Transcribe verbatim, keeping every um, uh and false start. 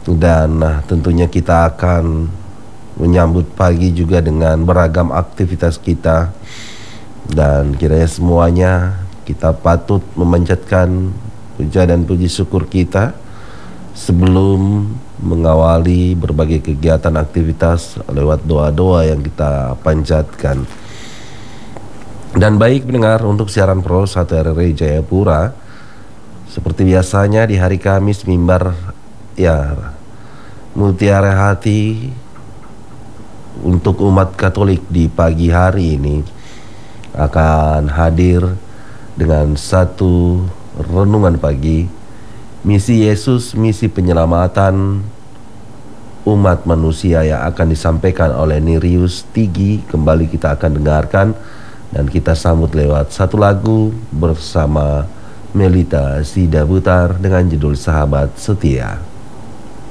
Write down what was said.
Dan nah, tentunya kita akan menyambut pagi juga dengan beragam aktivitas kita. Dan kiranya semuanya kita patut memanjatkan puja dan puji syukur kita sebelum mengawali berbagai kegiatan aktivitas lewat doa-doa yang kita panjatkan. Dan baik pendengar, untuk siaran Pro satu R R I Jayapura, seperti biasanya di hari Kamis mimbar ya Mutiara Hati untuk umat Katolik di pagi hari ini akan hadir dengan satu renungan pagi, misi Yesus, misi penyelamatan umat manusia, yang akan disampaikan oleh Nerius Tigi. Kembali kita akan dengarkan dan kita sambut lewat satu lagu bersama Melita Sidabutar dengan judul Sahabat Setia.